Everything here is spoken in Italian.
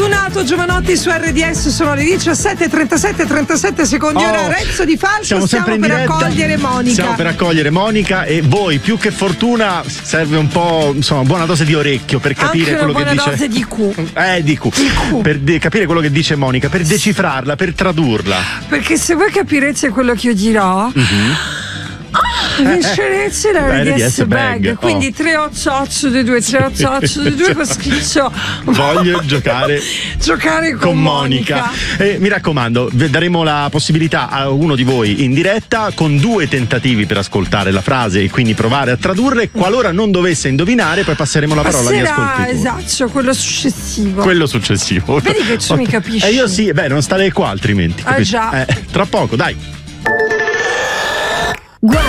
Fortunato Giovanotti su RDS, sono le 17:37 secondi. Ora Renzo Di Falco, stiamo per accogliere Monica. Stiamo per accogliere Monica e voi, più che fortuna, serve un po', insomma, buona dose di orecchio per capire quello che dice. Buona dose di Q. Di Q. Per capire quello che dice Monica, per decifrarla, per tradurla. Perché se voi capirete quello che io dirò, vincerete la RDS Bag. Quindi 38822 con scritto voglio giocare con Monica. E mi raccomando, daremo la possibilità a uno di voi in diretta con 2 tentativi per ascoltare la frase e quindi provare a tradurre. Qualora non dovesse indovinare, poi passeremo la parola agli ascoltatori. Esatto, quello successivo. Vedi che tu mi capisci. E io sì, non starei qua altrimenti. Già. Tra poco, dai. Guarda